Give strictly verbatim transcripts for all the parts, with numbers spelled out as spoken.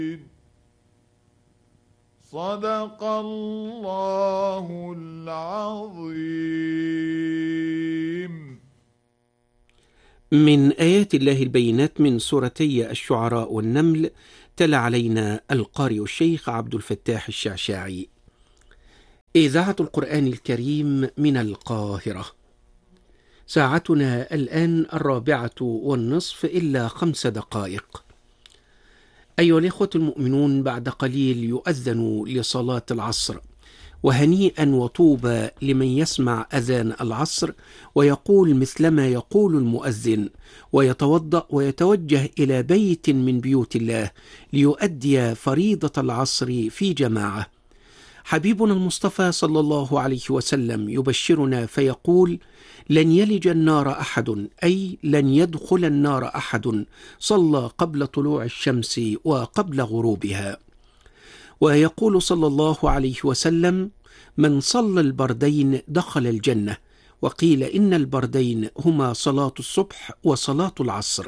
صدق الله العظيم. من آيات الله البينات من سورتي الشعراء والنمل، تلا علينا القارئ الشيخ عبد الفتاح الشعشاعي. إذاعة القرآن الكريم من القاهرة. ساعتنا الآن الرابعة والنصف إلا خمس دقائق. أيها الإخوة المؤمنون، بعد قليل يؤذن لصلاة العصر، وهنيئا وطوبى لمن يسمع أذان العصر ويقول مثلما يقول المؤذن، ويتوضأ ويتوجه إلى بيت من بيوت الله ليؤدي فريضة العصر في جماعة. حبيبنا المصطفى صلى الله عليه وسلم يبشرنا فيقول: لن يلج النار أحد، أي لن يدخل النار أحد صلى قبل طلوع الشمس وقبل غروبها. ويقول صلى الله عليه وسلم: من صلى البردين دخل الجنة. وقيل إن البردين هما صلاة الصبح وصلاة العصر.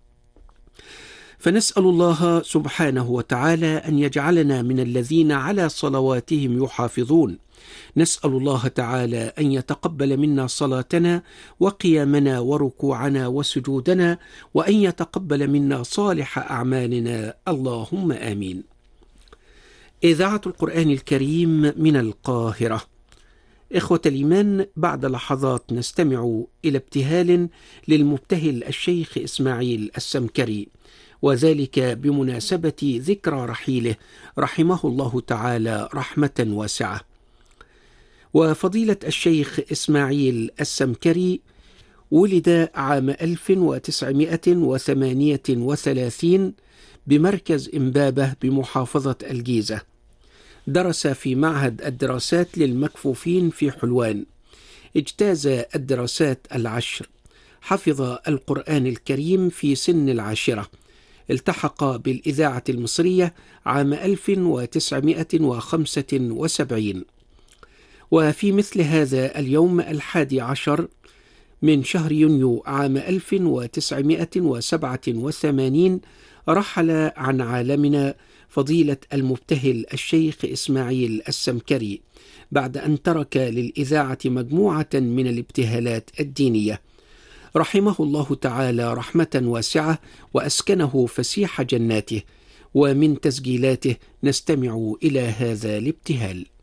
فنسأل الله سبحانه وتعالى أن يجعلنا من الذين على صلواتهم يحافظون. نسأل الله تعالى أن يتقبل منا صلاتنا وقيامنا وركوعنا وسجودنا، وأن يتقبل منا صالح أعمالنا، اللهم آمين. إذاعة القرآن الكريم من القاهرة. إخوة الإيمان، بعد لحظات نستمع إلى ابتهال للمبتهل الشيخ إسماعيل السمكري، وذلك بمناسبة ذكرى رحيله رحمه الله تعالى رحمة واسعة. وفضيلة الشيخ إسماعيل السمكري ولد عام ألف وتسعمائة وثمانية وثلاثين بمركز إمبابة بمحافظة الجيزة. درس في معهد الدراسات للمكفوفين في حلوان، اجتاز الدراسات العشر، حفظ القرآن الكريم في سن العاشرة، التحق بالإذاعة المصرية عام ألف وتسعمائة وخمسة وسبعين. وفي مثل هذا اليوم الحادي عشر من شهر يونيو عام ألف وتسعمائة وسبعة وثمانين رحل عن عالمنا فضيلة المبتهل الشيخ إسماعيل السمكري، بعد أن ترك للإذاعة مجموعة من الابتهالات الدينية. رحمه الله تعالى رحمة واسعة، وأسكنه فسيح جناته. ومن تسجيلاته نستمع إلى هذا الابتهال.